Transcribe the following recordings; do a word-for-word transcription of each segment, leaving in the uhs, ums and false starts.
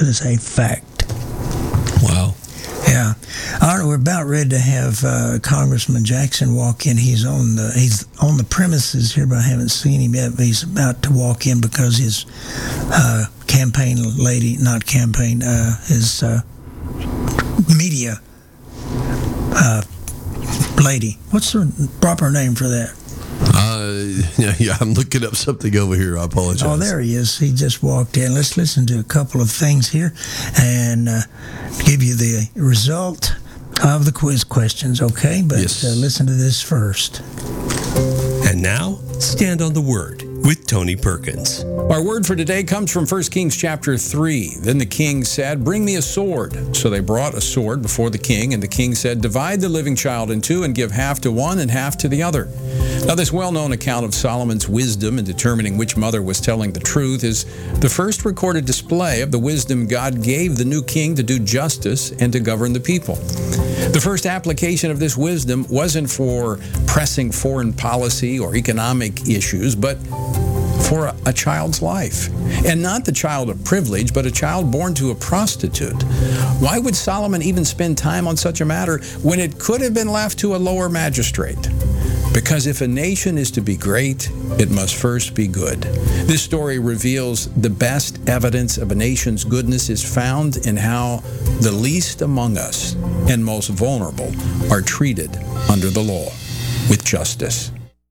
It is a fact. Wow. Yeah. All right, we're about ready to have uh, Congressman Jackson walk in. He's on the he's on the premises here, but I haven't seen him yet. But he's about to walk in because his uh, campaign lady, not campaign, uh, his uh, media uh, lady. What's the proper name for that? Uh, yeah, yeah, I'm looking up something over here. I apologize. Oh, there he is. He just walked in. Let's listen to a couple of things here and uh, give you the result of the quiz questions, okay? But yes. uh, listen to this first. And now, Stand on the Word with Tony Perkins. Our word for today comes from First Kings chapter three. Then the king said, "Bring me a sword." So they brought a sword before the king, and the king said, "Divide the living child in two and give half to one and half to the other." Now, this well-known account of Solomon's wisdom in determining which mother was telling the truth is the first recorded display of the wisdom God gave the new king to do justice and to govern the people. The first application of this wisdom wasn't for pressing foreign policy or economic issues, but for a, a child's life. And not the child of privilege, but a child born to a prostitute. Why would Solomon even spend time on such a matter when it could have been left to a lower magistrate? Because if a nation is to be great, it must first be good. This story reveals the best evidence of a nation's goodness is found in how the least among us and most vulnerable are treated under the law with justice.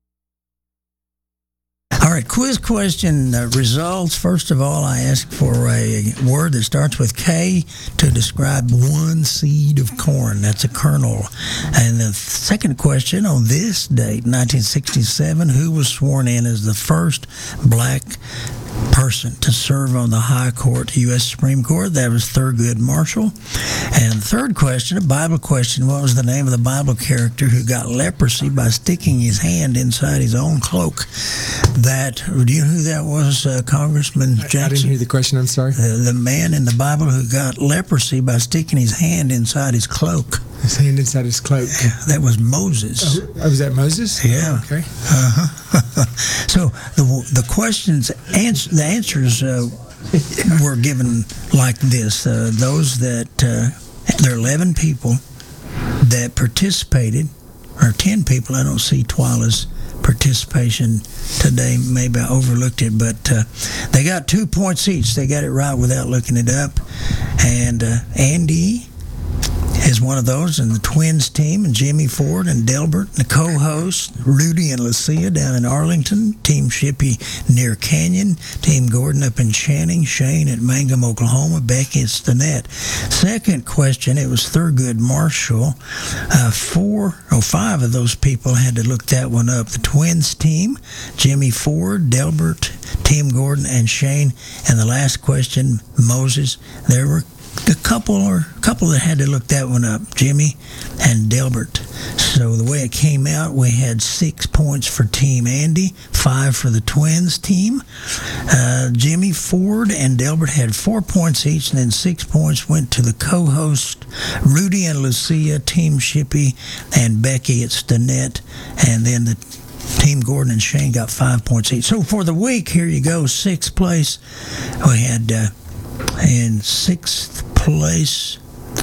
All right, quiz question uh, results. First of all, I ask for a word that starts with K to describe one seed of corn. That's a kernel. And the second question, on this date, nineteen sixty-seven, who was sworn in as the first black person to serve on the High Court, U S Supreme Court? That was Thurgood Marshall. And the third question, a Bible question, what was the name of the Bible character who got leprosy by sticking his hand inside his own cloak? That, do you know who that was, uh, Congressman Jackson? I didn't hear the question, I'm sorry. Uh, the man in the Bible who got leprosy by sticking his hand inside his cloak. His hand inside his cloak. That was Moses. Oh, was that Moses? Yeah. Oh, okay. Uh-huh. So the the questions, answer, the answers uh, were given like this. Uh, those that, uh, there are eleven people that participated, or ten people. I don't see Twyla's participation today. Maybe I overlooked it, but uh, they got two points each. They got it right without looking it up. And uh, Andy is one of those, and the Twins team, and Jimmy Ford and Delbert, and the co-hosts, Rudy and Lucia down in Arlington, Team Shippey near Canyon, Team Gordon up in Channing, Shane at Mangum, Oklahoma, Becky at Stinnett. Second question, it was Thurgood Marshall. Uh, four, or five of those people had to look that one up. The Twins team, Jimmy Ford, Delbert, Team Gordon, and Shane. And the last question, Moses. There were a couple or a couple that had to look that one up, Jimmy and Delbert. So the way it came out, we had six points for Team Andy, five for the Twins team. Uh, Jimmy Ford and Delbert had four points each, and then six points went to the co-host Rudy and Lucia, Team Shippey, and Becky at Stinnett, and then the Team Gordon and Shane got five points each. So for the week, here you go, sixth place. We had uh, in sixth place,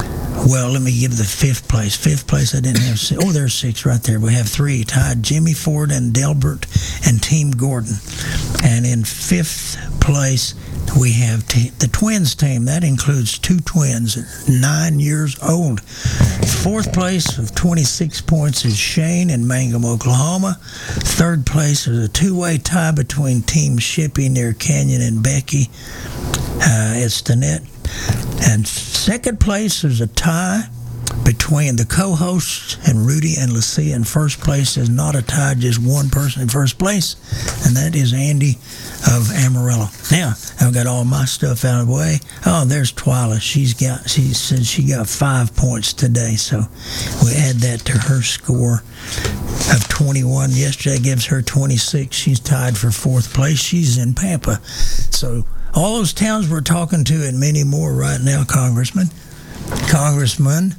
well, let me give the fifth place. Fifth place, I didn't have six. Oh, there's six right there. We have three tied, Jimmy Ford and Delbert and Team Gordon. And in fifth place, we have t- the Twins team. That includes two twins, nine years old. Fourth place with twenty-six points is Shane in Mangum, Oklahoma. Third place is a two-way tie between Team Shippey near Canyon and Becky uh, at Stinnett. And second place is a tie between the co-hosts and Rudy and Lucia. And first place is not a tie, just one person in first place, and that is Andy of Amarillo. Now, I've got all my stuff out of the way. Oh, there's Twyla. She's got, she said she got five points today, so we add that to her score of twenty-one. Yesterday gives her twenty-six. She's tied for fourth place. She's in Pampa. So all those towns we're talking to and many more right now, Congressman. Congressman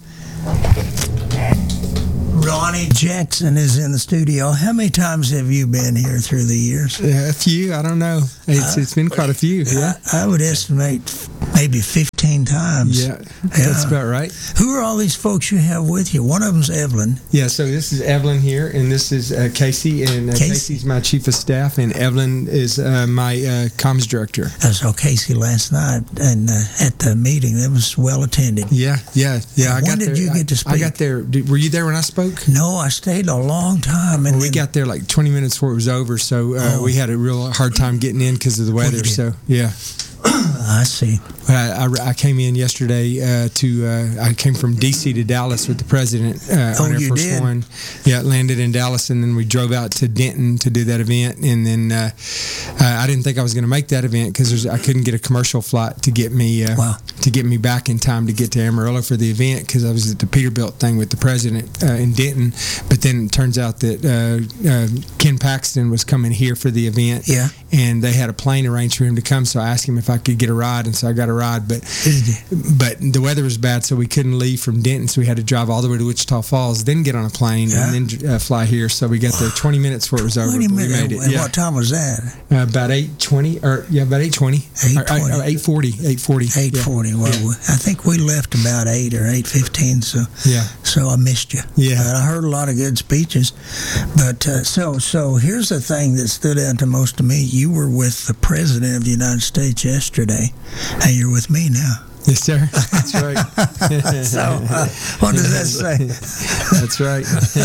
Ronnie Jackson is in the studio. How many times have you been here through the years? Yeah, a few. I don't know. It's uh, It's been quite a few, yeah. I, I would estimate maybe fifteen fifteen times. Yeah, that's about right. Who are all these folks you have with you? One of them's Evelyn. Yeah, so this is Evelyn here, and this is uh, Casey, and uh, Casey. Casey's my chief of staff, and Evelyn is uh, my uh, comms director. I saw Casey last night and uh, at the meeting. It was well attended. Yeah, yeah, yeah. I When got did there, you I- get to I speak? got there. Did, were you there when I spoke? No, I stayed a long time. And Well, we then- got there like twenty minutes before it was over, so uh, Oh. we had a real hard time getting in because of the you weather. did. So yeah. I see. I, I, I came in yesterday uh, to. Uh, I came from D C to Dallas with the president uh, Oh, on Air you Force did? One. Yeah, landed in Dallas, and then we drove out to Denton to do that event. And then uh, uh, I didn't think I was going to make that event because I couldn't get a commercial flight to get me uh, Wow. to get me back in time to get to Amarillo for the event because I was at the Peterbilt thing with the president uh, in Denton. But then it turns out that uh, uh, Ken Paxton was coming here for the event. Yeah. And they had a plane arranged for him to come, so I asked him if I could get a ride, and so I got a ride. But but the weather was bad, so we couldn't leave from Denton, so we had to drive all the way to Wichita Falls, then get on a plane, Yeah. and then uh, fly here. So we got there twenty minutes before it was over. Wait a but we minute. made it. And Yeah. what time was that? Uh, about eight twenty, or yeah, about eight twenty, eight twenty. eight forty, eight forty, Eight forty. Well, Yeah. I think we left about eight or eight fifteen. So Yeah. so I missed you. Yeah. But I heard a lot of good speeches. But uh, so so here's the thing that stood out to most to me. You were with the President of the United States yesterday, and you're with me now. Yes, sir. That's right. So uh, what does that say? That's right.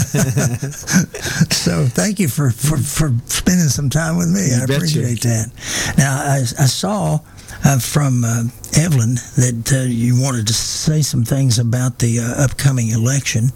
So thank you for, for, for spending some time with me. You I betcha. appreciate that. Now, I, I saw uh, from uh, Evelyn that uh, you wanted to say some things about the uh, upcoming election.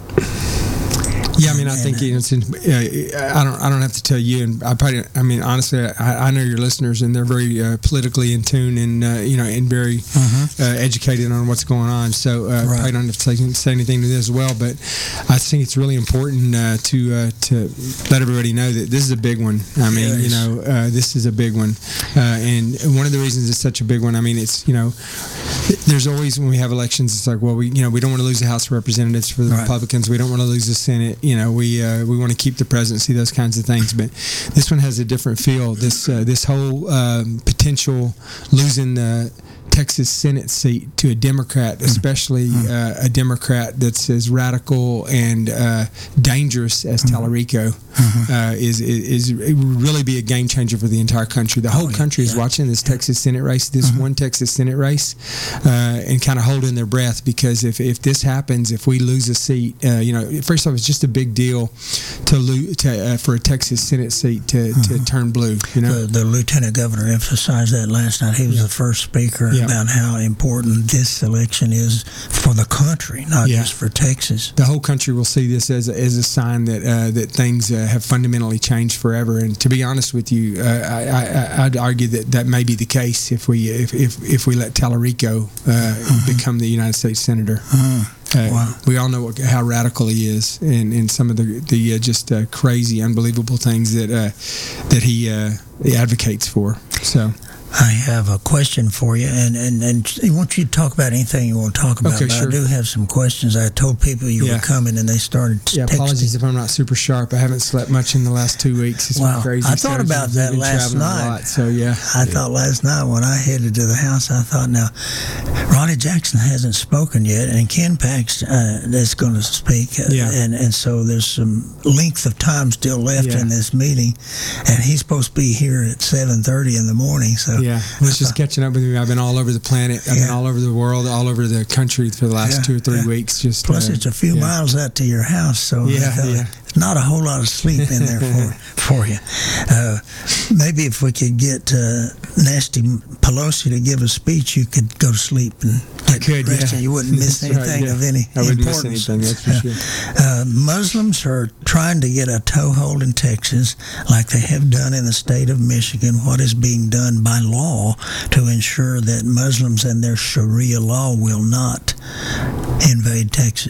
Yeah, I mean, I think you know, since, uh, I don't, I don't have to tell you, and I probably, I mean, honestly, I, I know your listeners, and they're very uh, politically in tune, and uh, you know, and very uh, educated on what's going on. So uh, Right. probably don't have to say, say anything to this as well. But I think it's really important uh, to uh, to let everybody know that this is a big one. I mean, Yes. you know, uh, this is a big one, uh, and one of the reasons it's such a big one. I mean, it's you know, there's always when we have elections, it's like, well, we you know, we don't want to lose the House of Representatives for the Right. Republicans. We don't want to lose the Senate. You know, we uh, we want to keep the presidency, those kinds of things. But this one has a different feel. This uh, this whole um, potential losing the Texas Senate seat to a Democrat, especially uh, a Democrat that's as radical and uh, dangerous as Tallarico, uh, is, is is it would really be a game changer for the entire country. The whole Oh, yeah, country is yeah. watching this Texas Senate race, this one Texas Senate race, uh, and kind of holding their breath because if, if this happens, if we lose a seat, uh, you know, first off, it's just a big deal to lose to, uh, for a Texas Senate seat to, to turn blue. You know, The, the lieutenant governor emphasized that last night. He was the first speaker Yeah. about how important this election is for the country, not Yeah. just for Texas. the whole country will see this as a, as a sign that uh, that things uh, have fundamentally changed forever. And to be honest with you, uh, I, I, I'd argue that that may be the case if we if if, if we let Tallarico uh, become the United States senator. Uh, Wow. We all know what, how radical he is, and, and some of the the uh, just uh, crazy, unbelievable things that uh, that he, uh, he advocates for. So. I have a question for you, and, and, and I want you to talk about anything you want to talk about. Okay, but sure. I do have some questions. I told people you Yeah. were coming, and they started Yeah, texting. apologies if I'm not super sharp. I haven't slept much in the last two weeks. It's Wow. been crazy. I thought So about I've that been last traveling night. A lot, so yeah. I thought last night when I headed to the house, I thought, now, Ronnie Jackson hasn't spoken yet, and Ken Pax uh, is going to speak. Uh, Yeah. and, and so there's some length of time still left Yeah. in this meeting, and he's supposed to be here at seven thirty in the morning. So Yeah, I was just catching up with me. I've been all over the planet. I've been Yeah. all over the world, all over the country for the last Yeah, two or three yeah. weeks. Just Plus, uh, it's a few yeah. miles out to your house, so Yeah, uh, yeah. not a whole lot of sleep in there for, for you. Uh, maybe if we could get uh, Nasty Pelosi to give a speech, you could go to sleep and I get could, rested. yeah. You wouldn't miss That's right, anything yeah. of any I wouldn't miss importance. anything, that's for Uh, sure. uh, Muslims are trying to get a toehold in Texas like they have done in the state of Michigan. What is being done by law to ensure that Muslims and their Sharia law will not invade Texas?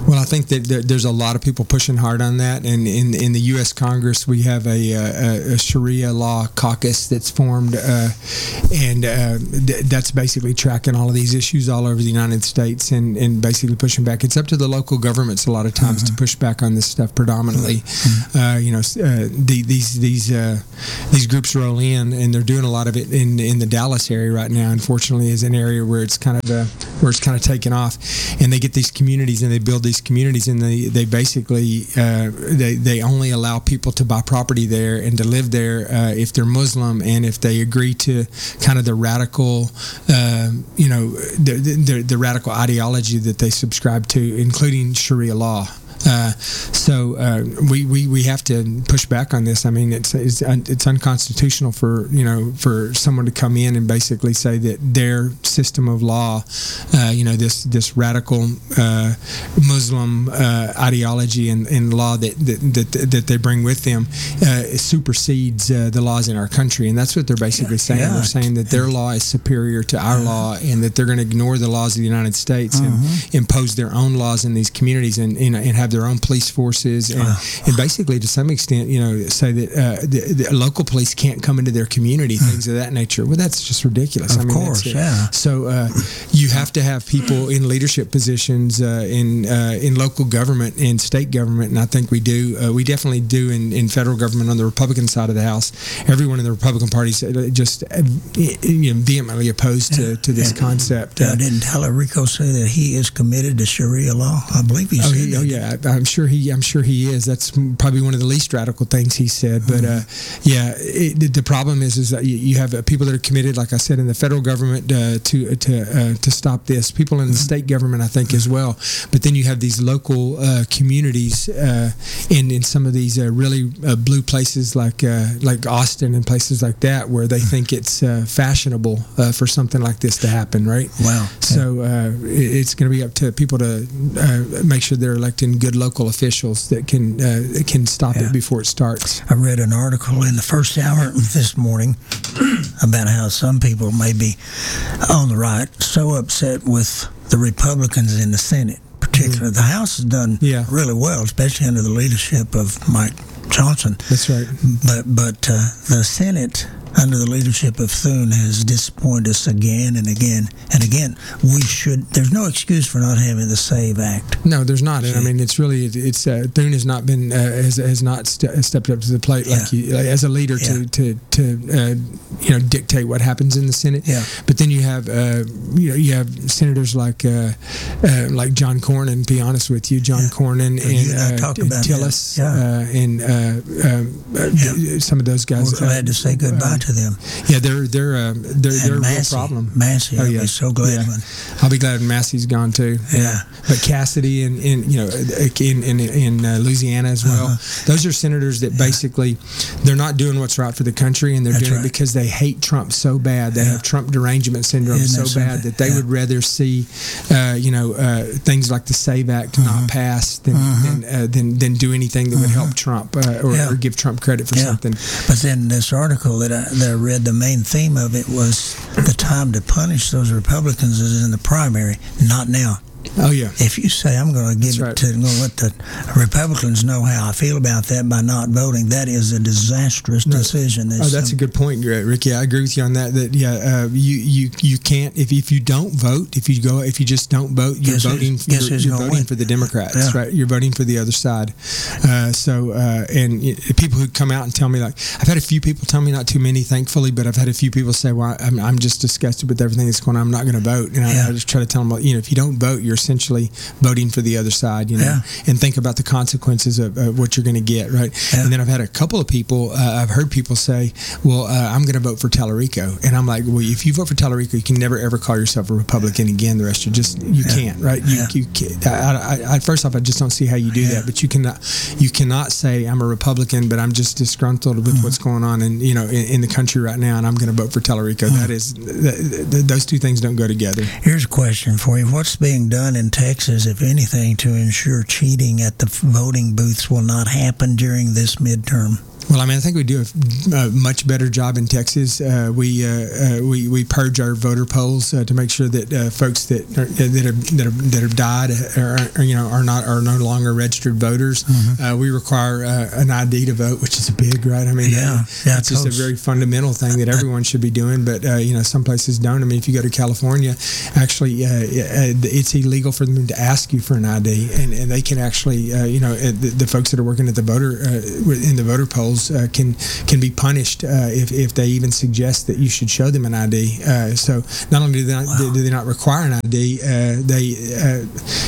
Well, I think that there- there's a lot of people pushing hard on that, and in in the U S Congress we have a, a, a Sharia law caucus that's formed, uh, and uh, th- that's basically tracking all of these issues all over the United States and, and basically pushing back. It's up to the local governments a lot of times mm-hmm. to push back on this stuff predominantly. Mm-hmm. Uh, you know, uh, the, these these uh, these groups roll in, and they're doing a lot of it in in the Dallas area right now. Unfortunately, is an area where it's kind of uh, where it's kind of taken off, and they get these communities and they build these communities, and they they basically uh, they they only allow people to buy property there and to live there uh, if they're Muslim and if they agree to kind of the radical, uh, you know, the, the the radical ideology that they subscribe to, including Sharia law. Uh, so uh, we, we we have to push back on this. I mean, it's it's it's unconstitutional for you know for someone to come in and basically say that their system of law, uh, you know, this this radical uh, Muslim uh, ideology and, and law that, that that that they bring with them uh, supersedes uh, the laws in our country, and that's what they're basically saying. Yeah. They're saying that their law is superior to our law, and that they're going to ignore the laws of the United States uh-huh. and impose their own laws in these communities and and, and have their own police forces and, uh, and basically to some extent you know say that uh, the, the local police can't come into their community, things of that nature. Well, that's just ridiculous. Of I mean, course, yeah. So uh, you have to have people in leadership positions uh, in uh, in local government and state government, and I think we do. Uh, we definitely do in, in federal government on the Republican side of the House. Everyone in the Republican Party is just uh, you know, vehemently opposed to, to this yeah. concept. Uh, uh, didn't Tallarico say that he is committed to Sharia law? I believe he oh, said he, that. oh yeah, I'm sure he. I'm sure he is. That's probably one of the least radical things he said. But uh, yeah, it, the, the problem is, is that you, you have uh, people that are committed, like I said, in the federal government uh, to to uh, to stop this. People in the state government, I think, as well. But then you have these local uh, communities uh, in in some of these uh, really uh, blue places, like uh, like Austin and places like that, where they think it's uh, fashionable uh, for something like this to happen. Right? Wow. So uh, it, it's going to be up to people to uh, make sure they're electing good local officials that can uh, can stop Yeah. it before it starts. I read an article in the first hour this morning about how some people may be on the right so upset with the Republicans in the Senate, particularly. Mm-hmm. The House has done Yeah. really well, especially under the leadership of Mike Johnson. That's right. But but uh, the Senate, under the leadership of Thune, has disappointed us again and again and again. We should. There's no excuse for not having the SAVE Act. No, there's not. And I mean, it's really it's uh, Thune has not been uh, has, has not st- stepped up to the plate like, Yeah. you, like as a leader Yeah. to to to uh, you know dictate what happens in the Senate. Yeah. But then you have uh, you know you have senators like uh, uh, like John Cornyn. To be honest with you, John Yeah. Cornyn Yeah, you and and I uh, talked about Tillis that. Yeah. uh, and uh, um, uh, Yeah. some of those guys. We're glad uh, to say goodbye uh, to them. Yeah, they're they're uh, they're, they're a real Massey, problem. Massey, Oh, I'll yeah. be so glad Yeah. when. I'll be glad when Massey's gone too. Yeah. But Cassidy and, and you know in in, in uh, Louisiana as well. Uh-huh. Those are senators that basically they're not doing what's right for the country, and they're That's doing right. it because they hate Trump so bad. They Yeah. have Trump derangement syndrome Isn't so that bad something? that they Yeah. would rather see uh, you know uh, things like the SAVE Act not pass than than, uh, than than do anything that would help Trump uh, or, Yeah. or give Trump credit for Yeah. something. But then this article that I, that I read, the main theme of it was the time to punish those Republicans is in the primary, not now. Oh yeah. If you say I'm going to give That's it right. to, I'm going to let the Republicans know how I feel about that by not voting, that is a disastrous No. decision. Oh, that's a good point, Ricky. I agree with you on that. That yeah, uh, you you you can't if if you don't vote, if you go if you just don't vote, you're Guess who's- voting guess you're, who's you're gonna voting win? for the Democrats, Yeah. right? You're voting for the other side. Uh, so uh, and y- people who come out and tell me, like, I've had a few people tell me, not too many, thankfully, but I've had a few people say, well, I'm, I'm just disgusted with everything that's going on. I'm not going to vote, and I, Yeah. I just try to tell them, well, you know, if you don't vote, you're essentially voting for the other side, you know, Yeah. and think about the consequences of uh, what you're going to get, right? Yeah. And then I've had a couple of people, uh, I've heard people say, well, uh, I'm going to vote for Tallarico. And I'm like, well, if you vote for Tallarico, you can never, ever call yourself a Republican again. The rest of you just, you Yeah. can't, right? You, Yeah. you can't. I, I, I, first off, I just don't see how you do Yeah. that. But you cannot, you cannot say I'm a Republican, but I'm just disgruntled with Mm-hmm. what's going on in, you know, in, in the country right now, and I'm going to vote for Tallarico. Mm-hmm. That is, th- th- those two things don't go together. Here's a question for you. What's being done in Texas, if anything, to ensure cheating at the voting booths will not happen during this midterm? Well, I mean, I think we do a, a much better job in Texas. Uh, we, uh, uh, we we purge our voter polls uh, to make sure that uh, folks that are, that are that are that have died are, are you know are not are no longer registered voters. Mm-hmm. Uh, we require uh, an I D to vote, which is big, right? I mean, yeah, uh, yeah, it's just a very fundamental thing that everyone should be doing. But uh, you know, some places don't. I mean, if you go to California, actually, uh, it's illegal for them to ask you for an I D, and, and they can actually, uh, you know, the, the folks that are working at the voter uh, in the voter polls. Uh, can can be punished uh, if, if they even suggest that you should show them an I D. Uh, so not only do they not, wow. do they not require an I D, uh, they uh,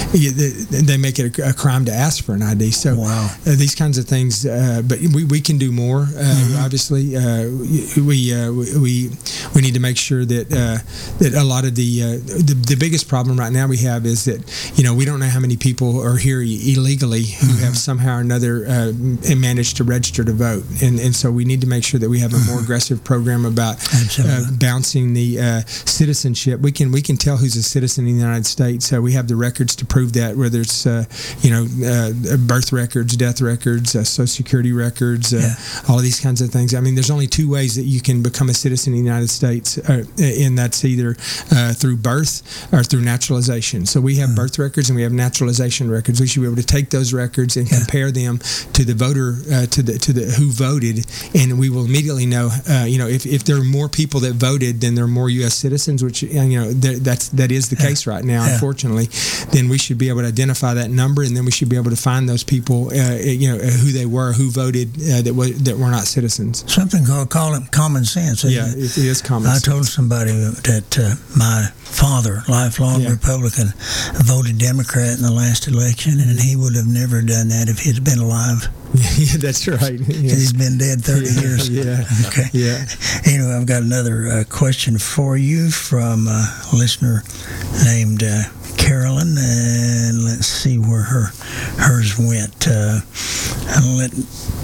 they make it a, a crime to ask for an I D. So wow. uh, these kinds of things, uh, but we, we can do more. Uh, mm-hmm. Obviously, uh, we, uh, we we need to make sure that uh, that a lot of the, uh, the the biggest problem right now we have is that you know we don't know how many people are here illegally who mm-hmm. have somehow or another uh, managed to register to vote. And, and so we need to make sure that we have a more aggressive program about uh, bouncing the uh, citizenship. We can we can tell who's a citizen in the United States. Uh, we have the records to prove that, whether it's uh, you know uh, birth records, death records, uh, Social Security records, uh, yeah. all of these kinds of things. I mean, there's only two ways that you can become a citizen in the United States, uh, and that's either uh, through birth or through naturalization. So we have mm. birth records and we have naturalization records. We should be able to take those records and yeah. compare them to the voter uh, to the to the who voted, and we will immediately know, uh, you know, if, if there are more people that voted than there are more U S citizens, which, you know, that's, that is the case right now, yeah. unfortunately, then we should be able to identify that number, and then we should be able to find those people, uh, you know, who they were, who voted uh, that, w- that were not citizens. Something called call it common sense. Yeah, it? It, it is common I sense. I told somebody that uh, my father, lifelong yeah. Republican, voted Democrat in the last election, and he would have never done that if he'd been alive. Yeah, that's right. Yeah. He's been dead thirty yeah, years. Yeah. Okay. Yeah. Anyway, I've got another uh, question for you from a listener named uh, Carolyn, and let's see where her hers went. Uh, let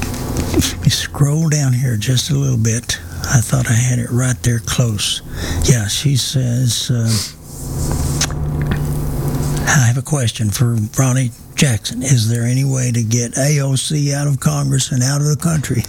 me scroll down here just a little bit. I thought I had it right there close. Yeah, she says, uh, I have a question for Ronnie Jackson. Is there any way to get A O C out of Congress and out of the country?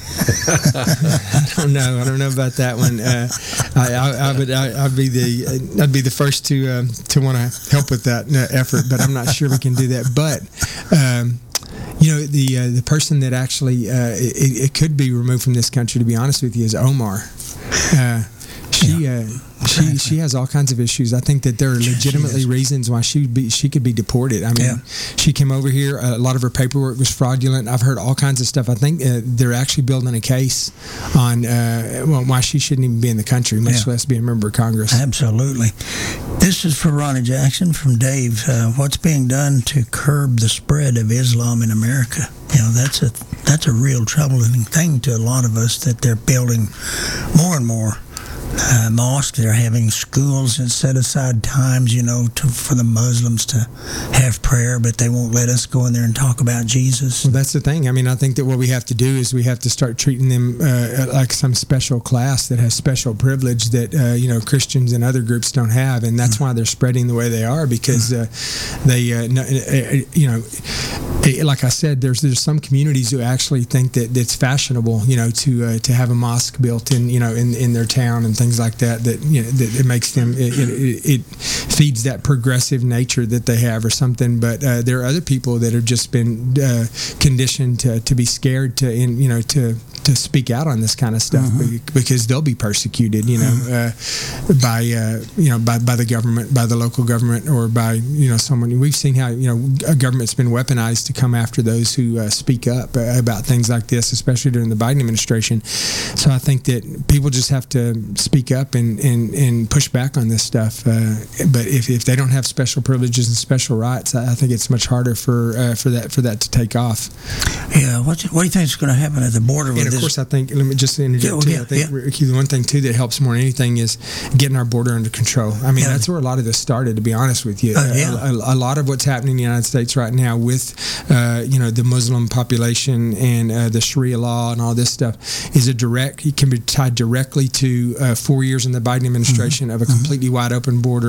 I don't know. I don't know about that one. Uh, I, I, I would. I, I'd be the. I'd be the first to uh, to want to help with that effort, but I'm not sure we can do that. But. Um, You know, the uh, the person that actually uh, it, it could be removed from this country, to be honest with you, is Omar. Uh, she uh, she she has all kinds of issues. I think that there are legitimately reasons why she be she could be deported. I mean, yeah. she came over here. A lot of her paperwork was fraudulent. I've heard all kinds of stuff. I think uh, they're actually building a case on uh, well, why she shouldn't even be in the country, much yeah. less be a member of Congress. Absolutely. This is for Ronnie Jackson from Dave. Uh, what's being done to curb the spread of Islam in America? You know, that's a that's a real troubling thing to a lot of us, that they're building more and more uh, mosques. They're having schools and set aside times, you know, to, for the Muslims to have prayer, but they won't let us go in there and talk about Jesus. Well, that's the thing. I mean, I think that what we have to do is we have to start treating them uh, like some special class that has special privilege that, uh, you know, Christians and other groups don't have. And that's mm-hmm. why they're spreading the way they are, because uh, they, uh, you know, like I said, there's there's some communities who actually think that it's fashionable, you know, to uh, to have a mosque built in, you know, in, in their town and things like that. That you know, that it makes them it, it, it feeds that progressive nature that they have or something. But uh, there are other people that have just been uh, conditioned to, to be scared to, in, you know, to. to speak out on this kind of stuff uh-huh. because they'll be persecuted, you know, uh, by uh, you know by, by the government, by the local government, or by you know someone. We've seen how you know a government's been weaponized to come after those who uh, speak up uh, about things like this, especially during the Biden administration. So I think that people just have to speak up and, and, and push back on this stuff. Uh, but if, if they don't have special privileges and special rights, I, I think it's much harder for uh, for that for that to take off. Yeah, what what do you think is going to happen at the border? With and of this? course, I think, let me just interject yeah, well, too. yeah, I think, yeah. Ricky, the one thing too that helps more than anything is getting our border under control. I mean, yeah. that's where a lot of this started, to be honest with you. Uh, yeah. a, a, a lot of what's happening in the United States right now with, uh, you know, the Muslim population and uh, the Sharia law and all this stuff is a direct, it can be tied directly to uh, four years in the Biden administration mm-hmm. of a completely mm-hmm. wide open border where all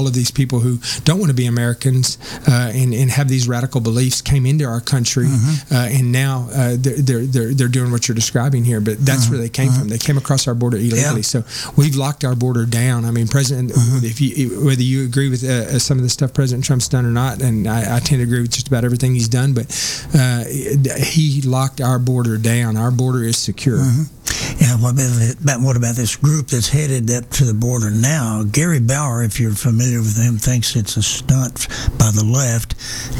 all of these people who don't want to be Americans uh, and, and have these radical beliefs came into our country, Mm-hmm. uh, and now uh, they're, they're they're they're doing what you're describing here. But that's Mm-hmm. where they came from. They came across our border illegally. Yeah. So we've locked our border down. I mean, President, Mm-hmm. if you whether you agree with uh, some of the stuff President Trump's done or not, and I, I tend to agree with just about everything he's done, but uh, he locked our border down. Our border is secure. Mm-hmm. Yeah, what about, about what about this group that's headed up to the border now? Gary Bauer, if you're familiar with him, thinks it's a stunt by the left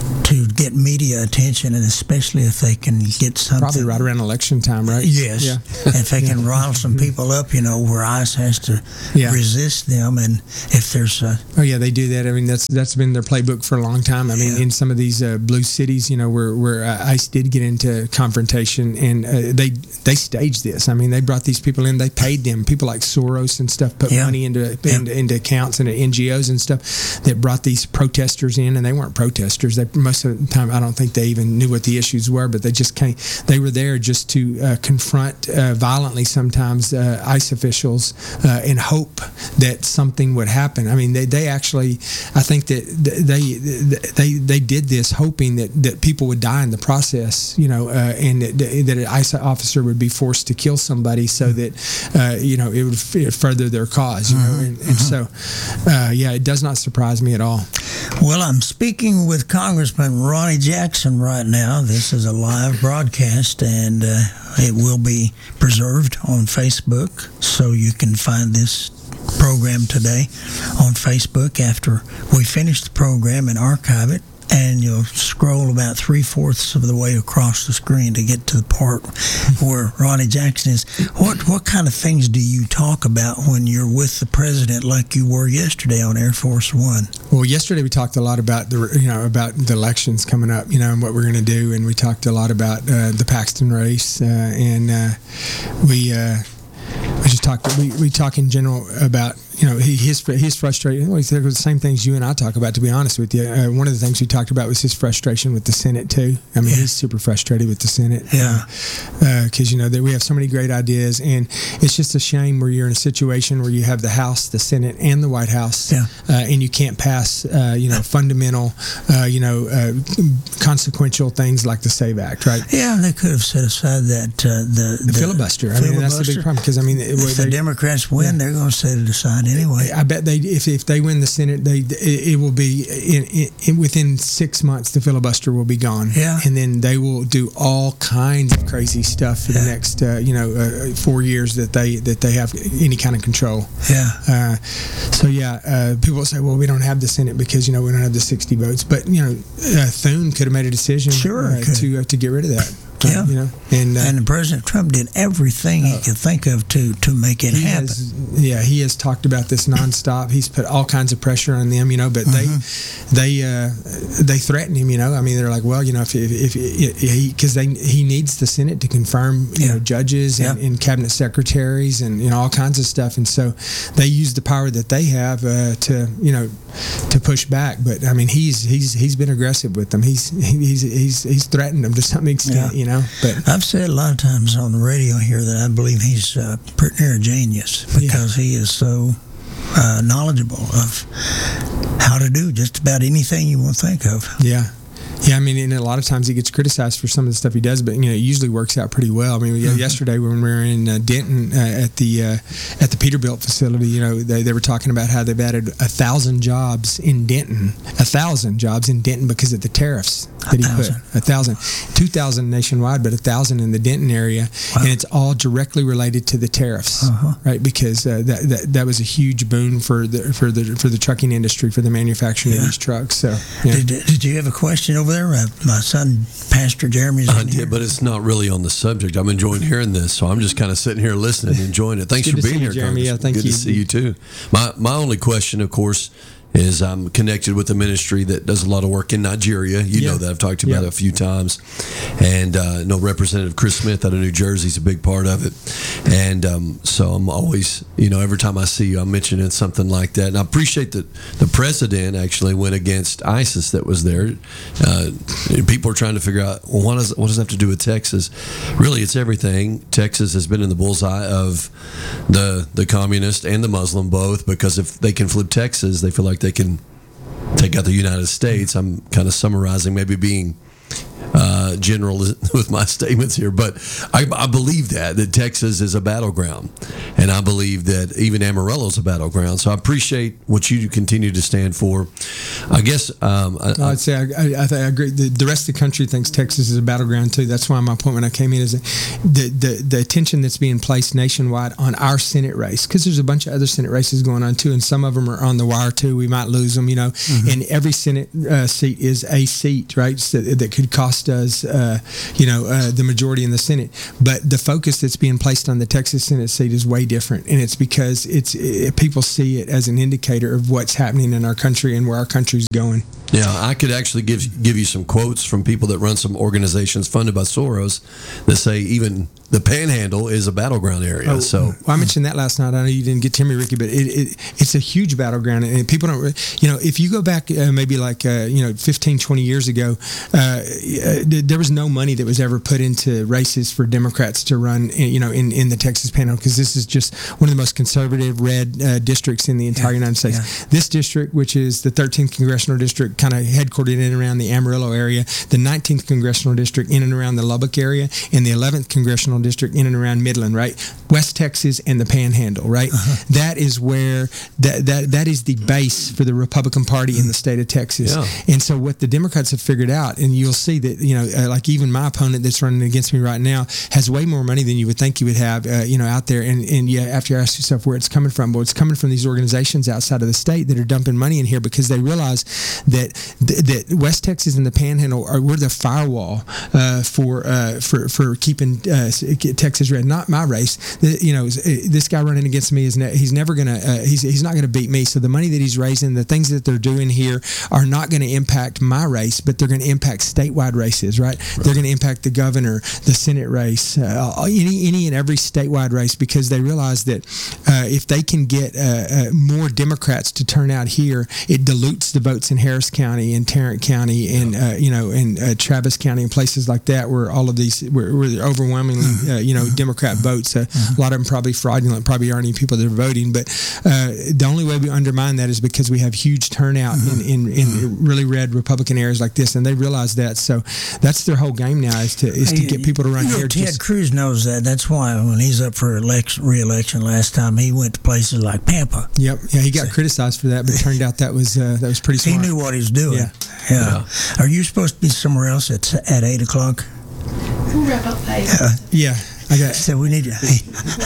to get media attention, and especially if they can get something. Probably right around election time, right? Yes. Yeah. If they can rile some people up, you know, where ICE has to Yeah. resist them, and if there's a Oh yeah, they do that. I mean, that's that's been their playbook for a long time. I mean, Yeah. in some of these uh, blue cities, you know, where where uh, ICE did get into confrontation, and uh, they they staged this. I mean, they brought these people in. They paid them. People like Soros and stuff put Yeah. money into, Yeah. into into accounts and N G Os and stuff that brought these protesters in, and they weren't protesters. They most of the time, I don't think they even knew what the issues were, but they just came. They were there just to uh, confront uh, violently sometimes uh, ICE officials uh, and hope that something would happen. I mean, they, they actually, I think that they they they did this hoping that, that people would die in the process, you know, uh, and that, that an ICE officer would be forced to kill somebody so that, uh, you know, it would f- further their cause, you know. And, and so, uh, yeah, it does not surprise me at all. Well, I'm speaking with Congressman Ronnie Jackson right now. This is a live broadcast, and uh, it will be preserved on Facebook, so you can find this program today on Facebook after we finish the program and archive it. And you'll scroll about three-fourths of the way across the screen to get to the part where Ronnie Jackson is. What what kind of things do you talk about when you're with the president, like you were yesterday on Air Force One? Well, yesterday we talked a lot about the you know about the elections coming up, you know, and what we're going to do, and we talked a lot about uh, the Paxton race, uh, and uh, we uh, we just talked we we talk in general about. You know, he, his his frustration. Well, it's the same things you and I talk about. To be honest with you, uh, one of the things we talked about was his frustration with the Senate too. I mean, Yeah. he's super frustrated with the Senate. Yeah. Because uh, you know that we have so many great ideas, and it's just a shame where you're in a situation where you have the House, the Senate, and the White House, Yeah. uh, and you can't pass, uh, you know, fundamental, uh, you know, uh, consequential things like the SAVE Act, right? Yeah, they could have set aside that uh, the, The, filibuster. I mean, that's the big problem because I mean, it, If the they- Democrats win, they're going to set it aside anyway. I bet they if, if they win the Senate, they it, it will be in, in, in within six months the filibuster will be gone. Yeah. And then they will do all kinds of crazy stuff for the Yeah. next uh, you know uh, four years that they that they have any kind of control. Yeah. Uh, so yeah, uh, people will say, well, we don't have the Senate because you know we don't have the sixty votes, but you know uh, Thune could have made a decision Sure, uh, could. to uh, to get rid of that. Yeah. You know, and uh, And President Trump did everything he could think of to, to make it he happen. has, yeah, he has talked about this nonstop. He's put all kinds of pressure on them, you know, but they, they, uh, they threaten him, you know. I mean, they're like, well, you know, if if, if he because they he needs the Senate to confirm, you Yeah. know, judges and, Yeah. and cabinet secretaries and you know all kinds of stuff, and so they use the power that they have uh, to you know to push back. But I mean, he's he's he's been aggressive with them. He's he's he's he's threatened them to some extent, Yeah. you know. But I've said a lot of times on the radio here that I believe he's uh, pretty near a genius because he is so uh, knowledgeable of how to do just about anything you want to think of. yeah. Yeah, I mean, and a lot of times he gets criticized for some of the stuff he does, but you know, it usually works out pretty well. I mean, Mm-hmm. yesterday when we were in uh, Denton uh, at the uh, at the Peterbilt facility, you know, they, they were talking about how they've added a thousand jobs in Denton, a thousand jobs in Denton because of the tariffs that he thousand. put. A thousand, two thousand nationwide, but a thousand in the Denton area, Wow. and it's all directly related to the tariffs, Uh-huh. right? Because uh, that, that that was a huge boon for the for the for the trucking industry, for the manufacturing Yeah. of these trucks. So, yeah. Did, did you have a question over there? Uh, my son, Pastor Jeremy's I in here. did, but it's not really on the subject. I'm enjoying hearing this, so I'm just kind of sitting here listening and enjoying it. Thanks Good for to being see you, here, Jeremy. Yeah, Congressman. thank Good you. to see you too. My my only question, of course, is I'm connected with a ministry that does a lot of work in Nigeria. You Yeah. know that. I've talked about Yeah. it a few times. And uh, no, Representative Chris Smith out of New Jersey is a big part of it. And um, so I'm always, you know, every time I see you, I'm mentioning something like that. And I appreciate that the president actually went against ISIS that was there. Uh, people are trying to figure out, well, what does, what does that have to do with Texas? Really, it's everything. Texas has been in the bullseye of the, the communist and the Muslim both, because if they can flip Texas, they feel like like they can take out the United States. I'm kind of summarizing, maybe being uh, general with my statements here, but I, I believe that that Texas is a battleground, and I believe that even Amarillo is a battleground. So I appreciate what you continue to stand for. I guess um, I, I'd say I, I, I, think I agree. The, the rest of the country thinks Texas is a battleground too. That's why my point when I came in is that the the, the attention that's being placed nationwide on our Senate race, because there's a bunch of other Senate races going on too, and some of them are on the wire too. We might lose them, you know. Mm-hmm. And every Senate uh, seat is a seat, right? So that could cost us, uh, you know, uh, the majority in the Senate. But the focus that's being placed on the Texas Senate seat is way different, and it's because it's it, people see it as an indicator of what's happening in our country and where our country's going. Yeah, I could actually give give you some quotes from people that run some organizations funded by Soros that say even the Panhandle is a battleground area. Oh, so well, I mentioned that last night. I know you didn't get to me, Ricky, but it, it it's a huge battleground, and people don't. You know, if you go back uh, maybe like uh, you know fifteen, twenty years ago, uh, there was no money that was ever put into races for Democrats to run. You know, in, in the Texas Panhandle, because this is just one of the most conservative red uh, districts in the entire yeah, United States. Yeah. This district, which is the thirteenth congressional district, kind of headquartered in and around the Amarillo area, the nineteenth congressional district in and around the Lubbock area, and the eleventh congressional district in and around Midland, right? West Texas and the Panhandle, right? Uh-huh. That is where that, that that is the base for the Republican Party in the state of Texas. Yeah. And so what the Democrats have figured out, and you'll see that, you know, uh, like even my opponent that's running against me right now has way more money than you would think you would have, uh, you know, out there. And and yeah, after you ask yourself where it's coming from, well, it's coming from these organizations outside of the state that are dumping money in here because they realize that that West Texas and the Panhandle are we're the firewall uh, for uh, for for keeping uh, Texas red. Not my race. The, you know, this guy running against me is ne- he's never gonna uh, he's he's not gonna beat me. So the money that he's raising, the things that they're doing here, are not going to impact my race, but they're going to impact statewide races. Right? right? They're going to impact the governor, the Senate race, uh, any any and every statewide race, because they realize that uh, if they can get uh, uh, more Democrats to turn out here, it dilutes the votes in Harris County and Tarrant County and uh, you know and uh, Travis County and places like that where all of these where, where they're overwhelmingly uh, you know Democrat votes. Uh, a lot of them probably fraudulent, probably aren't even people that are voting. But uh, the only way we undermine that is because we have huge turnout in, in, in really red Republican areas like this, and they realize that. So that's their whole game now is to is to get people to run you know, here. Ted just, Cruz knows that. That's why when he's up for election, re-election last time, he went to places like Pampa. Yep, yeah, he got so, criticized for that, but it turned out that was uh, that was pretty smart. He knew what he was doing. Yeah. Yeah. yeah. Are you supposed to be somewhere else at at eight o'clock? We'll wrap up later. Uh, yeah. I got. So we need to. Hey,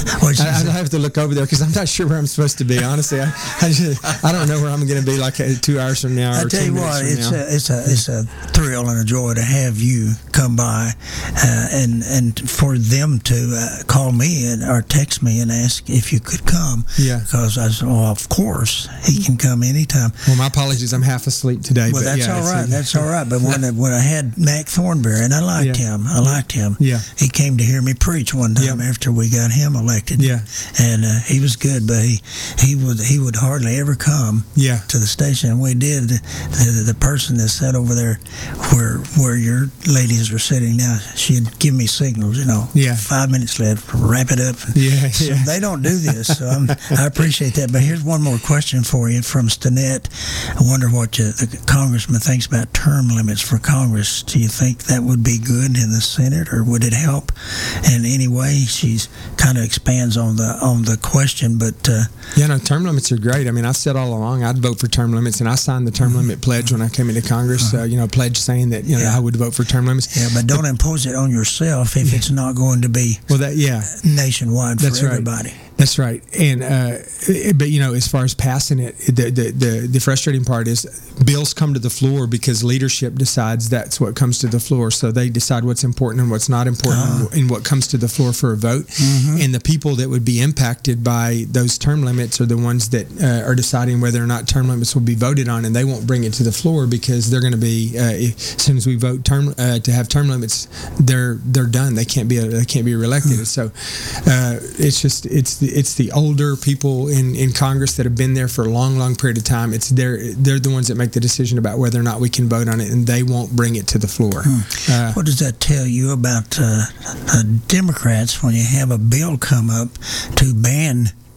I, I have to look over there because I'm not sure where I'm supposed to be. Honestly, I I, just, I don't know where I'm going to be like two hours from now. I or tell you what, it's now. a it's a it's a thrill and a joy to have you come by, uh, and and for them to uh, call me and or text me and ask if you could come. Yeah. Because I said, well, of course he can come anytime. Well, my apologies. I'm half asleep today. Well, but that's yeah, all right. A, that's all right. But when when I had Mac Thornberry, and I liked yeah. him, I liked him. Yeah. He came to hear me preach one time yep. after we got him elected. Yeah. And uh, he was good, but he he would he would hardly ever come. Yeah. To the station. We did. The, the, the person that sat over there, where where your ladies are sitting now, she'd give me signals. You know. Yeah. Five minutes left. Wrap it up. Yeah. So yeah. they don't do this. So I'm, I appreciate that. But here's one more question for you from Stanette. I wonder what you, the congressman thinks about term limits for Congress. Do you think that would be good in the Senate, or would it help in any way? She's kind of expands on the on the question, but uh, yeah, no, term limits are great. I mean, I've said all along I'd vote for term limits, and I signed the term mm-hmm. limit pledge when I came into Congress. Uh, you know, pledge saying that you know yeah. I would vote for term limits. Yeah, but don't but, impose it on yourself if yeah. it's not going to be well. That yeah, nationwide That's for right. everybody. That's right, and uh, but you know, as far as passing it, the, the the the frustrating part is bills come to the floor because leadership decides that's what comes to the floor. So they decide what's important and what's not important, uh-huh. and what comes to the floor for a vote. Mm-hmm. And the people that would be impacted by those term limits are the ones that uh, are deciding whether or not term limits will be voted on, and they won't bring it to the floor because they're going to be uh, if, as soon as we vote term uh, to have term limits, they're they're done. They can't be they can't be reelected. Mm-hmm. So uh, it's just it's the It's the older people in, in Congress that have been there for a long, long period of time. It's their, they're the ones that make the decision about whether or not we can vote on it, and they won't bring it to the floor. Hmm. Uh, what does that tell you about uh, uh, Democrats when you have a bill come up to ban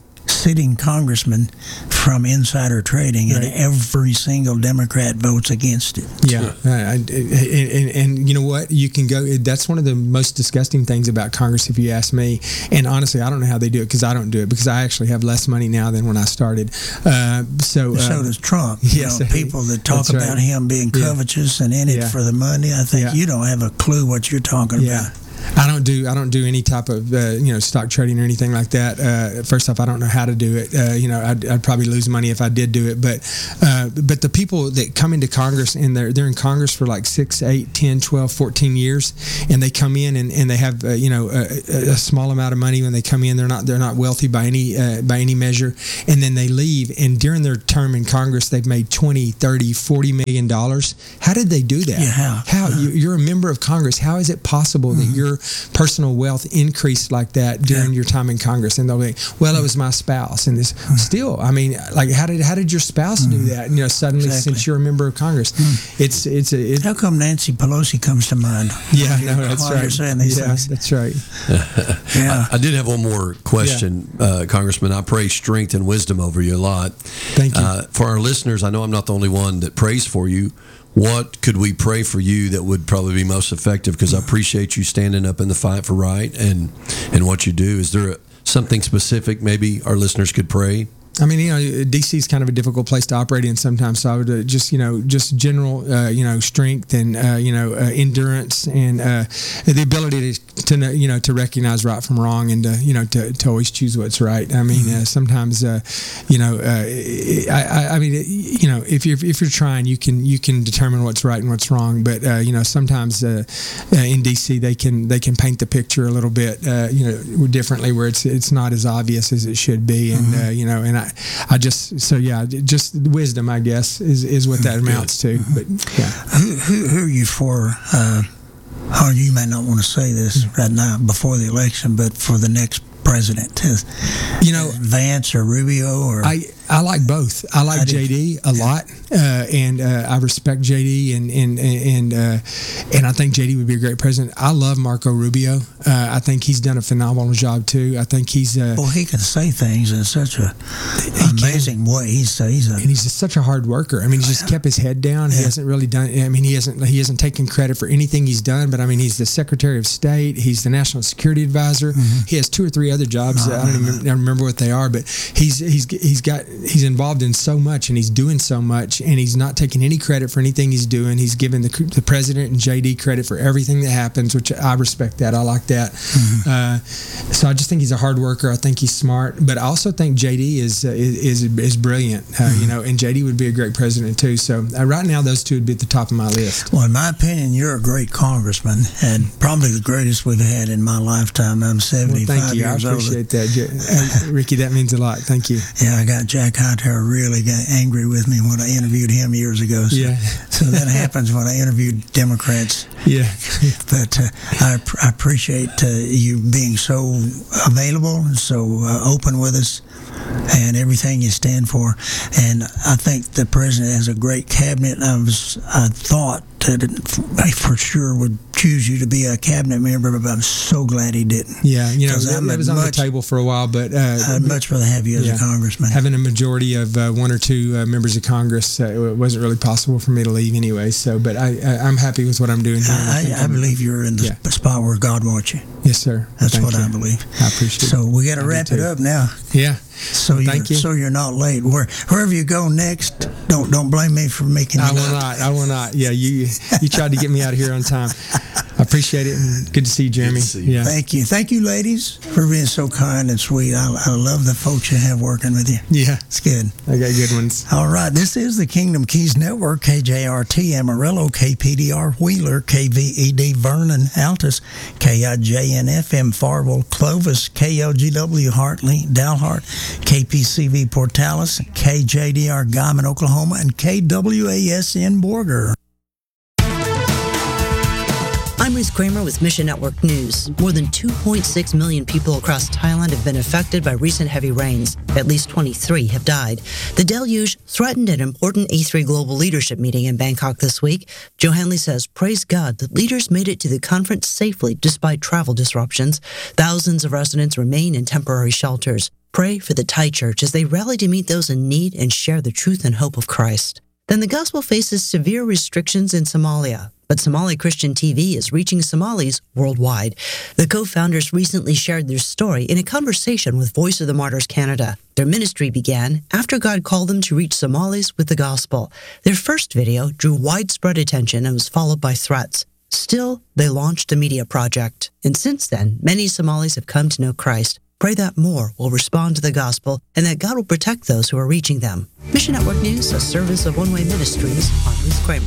sitting congressman from insider trading, and Right. every single Democrat votes against it. Yeah, uh, I- and, and, and you know what? You can go. That's one of the most disgusting things about Congress, if you ask me. And honestly, I don't know how they do it because I don't do it because I actually have less money now than when I started. Uh, so, uh, So does Trump. You yes, know, people that talk that's right. about him being Yeah. covetous and in it Yeah. for the money, I think Yeah. you don't have a clue what you're talking yeah. about. I don't do I don't do any type of uh, you know stock trading or anything like that. Uh, first off, I don't know how to do it. Uh, you know, I'd, I'd probably lose money if I did do it. But uh, but the people that come into Congress and they're they're in Congress for like six, eight, ten, twelve, fourteen years, and they come in and, and they have uh, you know a, a small amount of money when they come in. They're not they're not wealthy by any uh, by any measure, and then they leave. And during their term in Congress, they've made twenty, thirty, forty million dollars. How did they do that? Yeah, how? How you, you're a member of Congress? How is it possible that your personal wealth increased like that during Yeah. your time in Congress? And they'll be, well, it was my spouse, and this still. I mean, like, how did how did your spouse do that? You know, suddenly Exactly. since you're a member of Congress, it's it's a it, How come Nancy Pelosi comes to mind? yeah, no, that's While you're right. saying these Yeah, things. that's right. Yeah. I, I did have one more question, uh, Congressman. I pray strength and wisdom over you a lot. Thank you. Uh, for our listeners, I know I'm not the only one that prays for you. What could we pray for you that would probably be most effective? Because I appreciate you standing up in the fight for right and and what you do. Is there a, something specific maybe our listeners could pray? I mean, you know, D C is kind of a difficult place to operate in sometimes. So I would uh, just, you know, just general, uh, you know, strength and, uh, you know, uh, endurance and uh, the ability to, to, know, you know, to recognize right from wrong and, to, you know, to, to always choose what's right. I mean, uh, sometimes, uh, you know, uh, I, I, I mean, you know, if you're if you're trying, you can you can determine what's right and what's wrong. But uh, you know, sometimes uh, uh, in D C they can they can paint the picture a little bit, uh, you know, differently where it's it's not as obvious as it should be. And uh, you know, and I. I just so yeah, just wisdom, I guess, is, is what that amounts to. But yeah, Who, who, who are you for? Uh, or you may not want to say this right now before the election, but for the next president, you know, Vance or Rubio or I I like both. I like I do. J D a lot, uh, and uh, I respect J D, and and and uh, and I think J D would be a great president. I love Marco Rubio. Uh, I think he's done a phenomenal job too. I think he's uh, well, he can say things in such a amazing way. He's a, he's a and he's just such a hard worker. I mean, he's just kept his head down. He Yeah. hasn't really done. I mean, he hasn't he hasn't taken credit for anything he's done. But I mean, he's the Secretary of State. He's the National Security Advisor. He has two or three other jobs. I don't even I don't remember what they are. But he's he's he's got he's involved in so much, and he's doing so much, and he's not taking any credit for anything he's doing. He's giving the the president and J D credit for everything that happens, which I respect that. I like that. Uh, so I just think he's a hard worker. I think he's smart, but I also think J D is uh, is is, is brilliant. Uh, you know, and J D would be a great president too. So uh, right now, those two would be at the top of my list. Well, in my opinion, you're a great congressman, and probably the greatest we've had in my lifetime. I'm Well, seventy-five thank you. I years old. appreciate that, J- uh, Ricky. That means a lot. Thank you. Yeah, I got Jack Hightower really got angry with me when I interviewed him years ago. So, Yeah. so that happens when I interviewed Democrats. Yeah. But uh, I, I appreciate uh, you being so available and so uh, open with us and everything you stand for. And I think the president has a great cabinet. I was I thought that it, I for sure would choose you to be a cabinet member, but I'm so glad he didn't. Yeah, you know, 'Cause that, I'm that a was on much- the table for a while, but uh, I'd much rather have you as Yeah. a congressman. having a majority of uh, one or two uh, members of Congress, uh, it wasn't really possible for me to leave anyway. So, but I, I, I'm happy with what I'm doing here. I, think I I'm- believe you're in the Yeah. spot where God wants you. Yes, sir. That's Thank what you. I believe. I appreciate So it. we got to I do wrap it too. up now. Yeah. So you Thank you. so you're not late. Where wherever you go next, don't don't blame me for making you I will late. not. I will not. Yeah, you you tried to get me out of here on time. I appreciate it, and good to see you, Jeremy. to see you. Yeah. Thank you, thank you, ladies, for being so kind and sweet. I, I love the folks you have working with you. Yeah. It's good. I got good ones. All right, this is the Kingdom Keys Network, K J R T Amarillo, K P D R Wheeler, K V E D Vernon Altus, K I J N F M Farwell Clovis, K L G W Hartley Dalhart, K P C V Portales, K J D R Guyman, Oklahoma, and K W A S N Borger. I'm Ruth Kramer with Mission Network News. More than two point six million people across Thailand have been affected by recent heavy rains. At least twenty-three have died. The deluge threatened an important E three global leadership meeting in Bangkok this week. Joe Hanley says, praise God that leaders made it to the conference safely despite travel disruptions. Thousands of residents remain in temporary shelters. Pray for the Thai church as they rally to meet those in need and share the truth and hope of Christ. Then the gospel faces severe restrictions in Somalia, but Somali Christian T V is reaching Somalis worldwide. The co-founders recently shared their story in a conversation with Voice of the Martyrs Canada. Their ministry began after God called them to reach Somalis with the gospel. Their first video drew widespread attention and was followed by threats. Still, they launched a media project, and since then, many Somalis have come to know Christ. Pray that more will respond to the gospel and that God will protect those who are reaching them. Mission Network News, a service of One Way Ministries. I'm Ruth Kramer.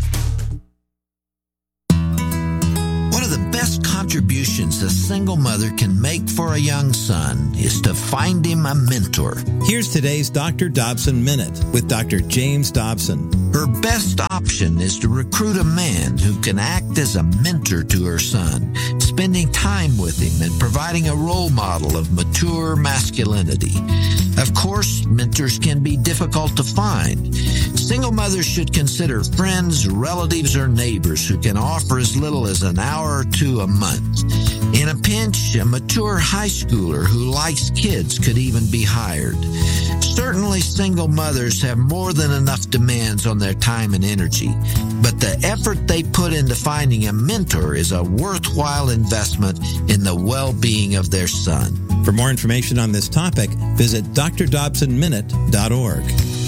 One of the best contributions a single mother can make for a young son is to find him a mentor. Here's today's Doctor Dobson Minute with Doctor James Dobson. Her best option is to recruit a man who can act as a mentor to her son, spending time with him and providing a role model of mature masculinity. Of course, mentors can be difficult to find. Single mothers should consider friends, relatives, or neighbors who can offer as little as an hour or two a month. In a pinch, a mature high schooler who likes kids could even be hired. Certainly, single mothers have more than enough demands on their time and energy, but the effort they put into finding a mentor is a worthwhile investment in the well-being of their son. For more information on this topic, visit d r dobson minute dot org.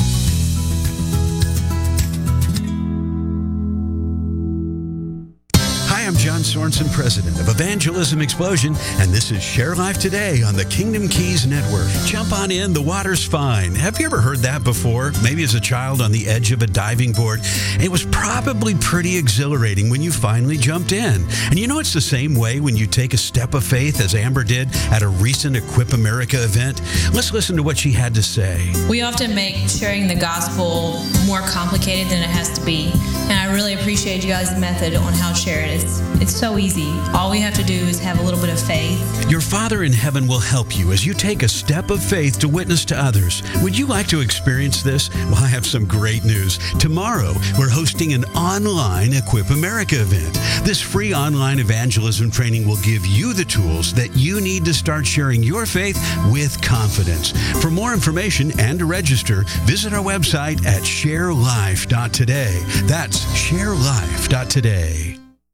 I'm John Sorensen, president of Evangelism Explosion, and this is Share Life Today on the Kingdom Keys Network. Jump on in, the water's fine. Have you ever heard that before? Maybe as a child on the edge of a diving board. It was probably pretty exhilarating when you finally jumped in. And you know it's the same way when you take a step of faith, as Amber did at a recent Equip America event. Let's listen to what she had to say. We often make sharing the gospel more complicated than it has to be. And I really appreciate you guys' method on how to share it. It's It's so easy. All we have to do is have a little bit of faith. Your Father in heaven will help you as you take a step of faith to witness to others. Would you like to experience this? Well, I have some great news. Tomorrow, we're hosting an online Equip America event. This free online evangelism training will give you the tools that you need to start sharing your faith with confidence. For more information and to register, visit our website at share life dot today. That's share life dot today.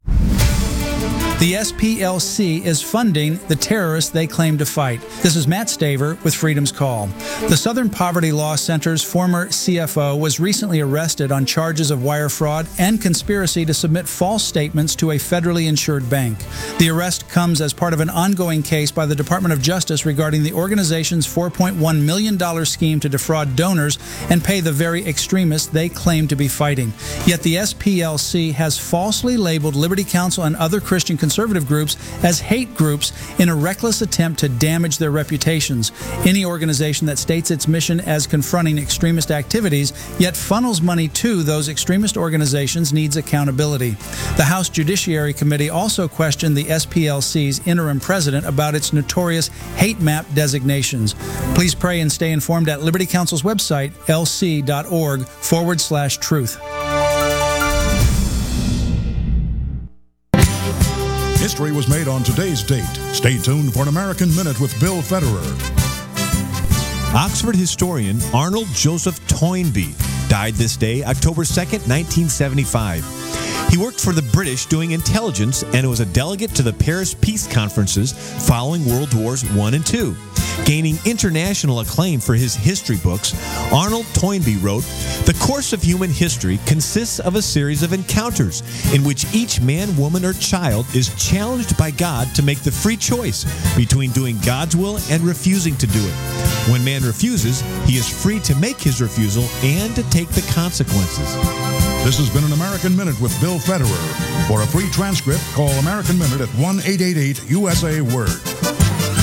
The S P L C is funding the terrorists they claim to fight. This is Matt Staver with Freedom's Call. The Southern Poverty Law Center's former C F O was recently arrested on charges of wire fraud and conspiracy to submit false statements to a federally insured bank. The arrest comes as part of an ongoing case by the Department of Justice regarding the organization's four point one million dollars scheme to defraud donors and pay the very extremists they claim to be fighting. Yet the S P L C has falsely labeled Liberty Counsel and other Christian conservative groups as hate groups in a reckless attempt to damage their reputations. Any organization that states its mission as confronting extremist activities, yet funnels money to those extremist organizations, needs accountability. The House Judiciary Committee also questioned the S P L C's interim president about its notorious hate map designations. Please pray and stay informed at Liberty Counsel's website, lc.org forward slash truth. History was made on today's date. Stay tuned for an American Minute with Bill Federer. Oxford historian Arnold Joseph Toynbee died this day, October second, nineteen seventy-five. He worked for the British doing intelligence and was a delegate to the Paris Peace Conferences following World Wars One and Two. Gaining international acclaim for his history books, Arnold Toynbee wrote, "The course of human history consists of a series of encounters in which each man, woman, or child is challenged by God to make the free choice between doing God's will and refusing to do it. When man refuses, he is free to make his refusal and to take the consequences." This has been an American Minute with Bill Federer. For a free transcript, call American Minute at one eight eight eight U S A Word.